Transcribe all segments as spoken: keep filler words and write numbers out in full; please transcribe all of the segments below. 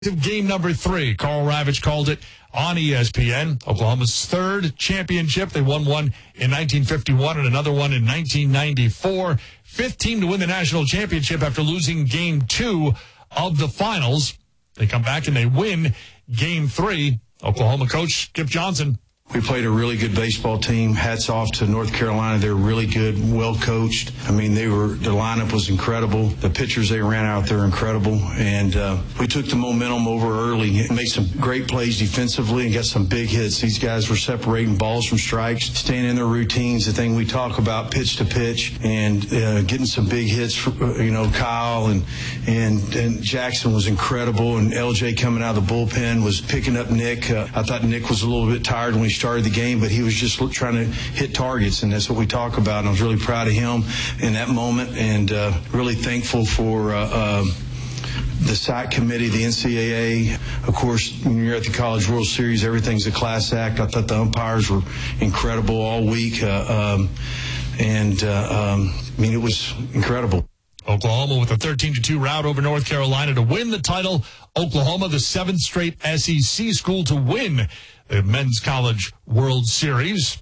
Game number three. Carl Ravitch called it on E S P N. Oklahoma's third championship. They won one in nineteen fifty-one and another one in nineteen ninety-four. Fifth team to win the national championship after losing game two of the finals. They come back and they win game three. Oklahoma coach Skip Johnson. We played a really good baseball team. Hats off to North Carolina. They're really good, well coached. I mean, they were their lineup was incredible. The pitchers they ran out there incredible. And uh, we took the momentum over early, made some great plays defensively, and got some big hits. These guys were separating balls from strikes, staying in their routines, the thing we talk about, pitch to pitch, and uh, getting some big hits. For, you know, Kyle and, and and Jackson was incredible, and L J coming out of the bullpen was picking up Nick. Uh, I thought Nick was a little bit tired when he started the game, but he was just trying to hit targets, and that's what we talk about. And I was really proud of him in that moment, and uh, really thankful for uh, uh, the S I C committee, the N C double A. Of course, when you're at the College World Series, everything's a class act. I thought the umpires were incredible all week, uh, um, and uh, um, I mean, it was incredible. Oklahoma with a thirteen to two rout over North Carolina to win the title. Oklahoma, the seventh straight S E C school to win the Men's College World Series.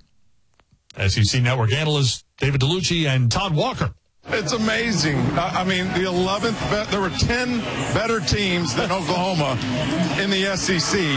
S E C Network analysts David DeLucci and Todd Walker. It's amazing. I mean, the eleventh, there were ten better teams than Oklahoma in the S E C,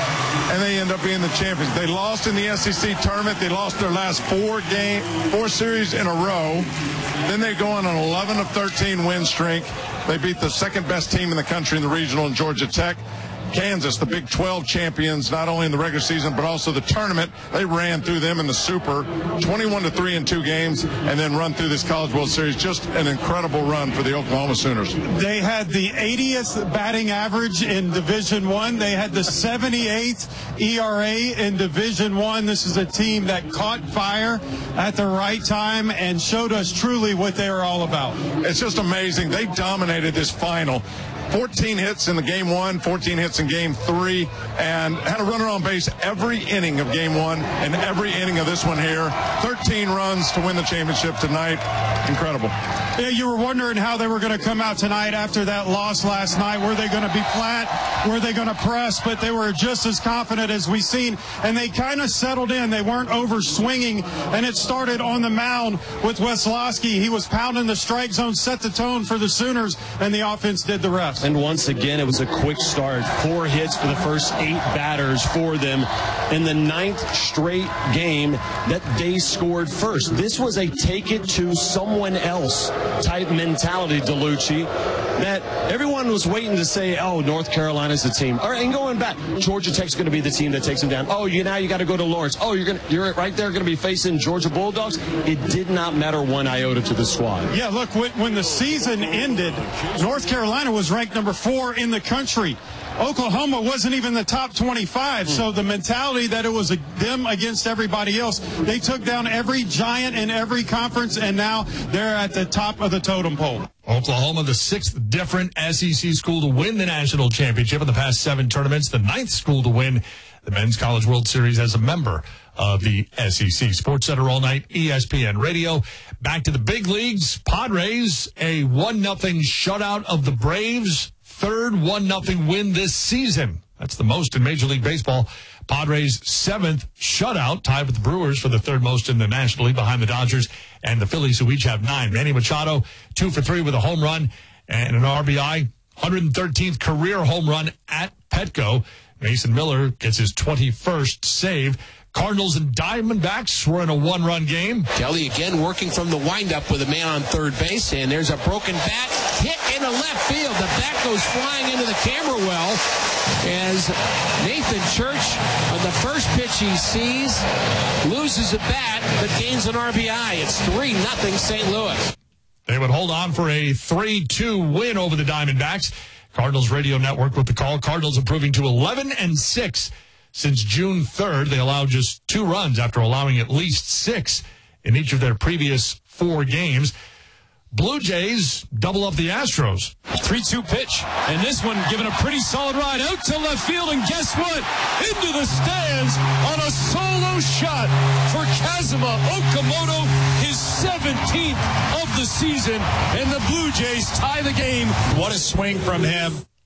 and they end up being the champions. They lost in the S E C tournament. They lost their last four game, four series in a row. Then they go on an eleven of thirteen win streak. They beat the second best team in the country in the regional in Georgia Tech. Kansas, the Big twelve champions, not only in the regular season, but also the tournament. They ran through them in the Super, twenty-one to three in two games, and then run through this College World Series. Just an incredible run for the Oklahoma Sooners. They had the eightieth batting average in Division One. They had the seventy-eighth E R A in Division One. This is a team that caught fire at the right time and showed us truly what they are all about. It's just amazing. They dominated this final. fourteen hits in the game one, fourteen hits in game three, and had a runner on base every inning of game one and every inning of this one here. thirteen runs to win the championship tonight. Incredible. Yeah, you were wondering how they were going to come out tonight after that loss last night. Were they going to be flat? Were they going to press? But they were just as confident as we've seen, and they kind of settled in. They weren't over swinging, and it started on the mound with Weslowski. He was pounding the strike zone, set the tone for the Sooners, and the offense did the rest. And once again, it was a quick start. Four hits for the first eight batters for them in the ninth straight game that they scored first. This was a take it to someone else type mentality, DeLucci, that everyone was waiting to say, oh, North Carolina's the team. All right, and going back, Georgia Tech's going to be the team that takes them down. Oh, you now you got to go to Lawrence. Oh, you're going you're right there going to be facing Georgia Bulldogs. It did not matter one iota to the squad. Yeah, look, when, when the season ended, North Carolina was ranked number four in the country. Oklahoma wasn't even the top twenty-five, mm. so the mentality that it was a, them against everybody else, they took down every giant in every conference, and now they're at the top of the totem pole. Oklahoma, the sixth different S E C school to win the national championship in the past seven tournaments, the ninth school to win the Men's College World Series as a member of the S E C. Sports Center all night, E S P N Radio. Back to the big leagues. Padres, a one nothing shutout of the Braves. Third one nothing win this season. That's the most in Major League Baseball. Padres' seventh shutout, tied with the Brewers for the third most in the National League behind the Dodgers and the Phillies, who each have nine. Manny Machado, two for three with a home run and an R B I. one hundred thirteenth career home run at Petco. Mason Miller gets his twenty-first save. Cardinals and Diamondbacks were in a one-run game. Kelly again working from the windup with a man on third base, and there's a broken bat hit into left field. The bat goes flying into the camera well as Nathan Church, on the first pitch he sees, loses a bat but gains an R B I. It's three nothing Saint Louis. They would hold on for a three two win over the Diamondbacks. Cardinals Radio Network with the call. Cardinals improving to eleven and six. Since June third, they allowed just two runs after allowing at least six in each of their previous four games. Blue Jays double up the Astros. three two pitch, and this one given a pretty solid ride out to left field, and guess what? Into the stands on a solo shot for Kazuma Okamoto, his seventeenth of the season, and the Blue Jays tie the game. What a swing from him.